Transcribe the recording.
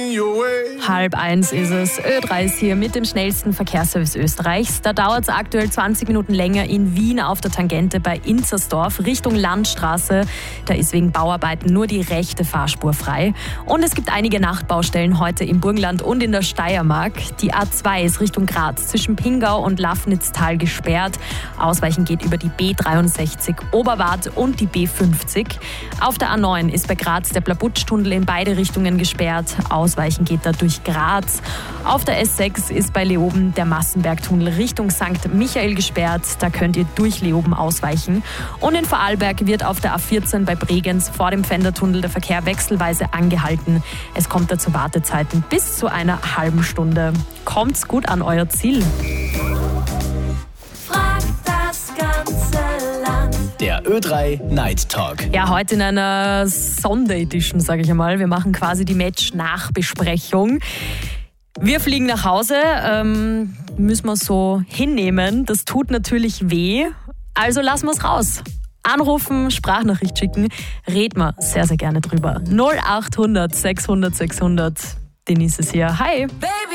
1:30 ist es. Ö3 ist hier mit dem schnellsten Verkehrsservice Österreichs. Da dauert es aktuell 20 Minuten länger in Wien auf der Tangente bei Inzersdorf Richtung Landstraße. Da ist wegen Bauarbeiten nur die rechte Fahrspur frei. Und es gibt einige Nachtbaustellen heute im Burgenland und in der Steiermark. Die A2 ist Richtung Graz zwischen Pingau und Lafnitztal gesperrt. Ausweichen geht über die B63 Oberwart und die B50. Auf der A9 ist bei Graz der Blabutsch-Tunnel in beide Richtungen gesperrt. Ausweichen geht da durch Graz. Auf der S6 ist bei Leoben der Massenberg-Tunnel Richtung St. Michael gesperrt. Da könnt ihr durch Leoben ausweichen. Und in Vorarlberg wird auf der A14 bei Bregenz vor dem Pfändertunnel der Verkehr wechselweise angehalten. Es kommt da zu Wartezeiten bis zu einer halben Stunde. Kommt's gut an euer Ziel. Der Ö3 Night Talk. Ja, heute in einer Sonderedition, sage ich einmal. Wir machen quasi die Match-Nachbesprechung. Wir fliegen nach Hause, müssen wir so hinnehmen. Das tut natürlich weh, also lassen wir es raus. Anrufen, Sprachnachricht schicken, reden wir sehr, sehr gerne drüber. 0800 600 600, Denise ist hier. Hi!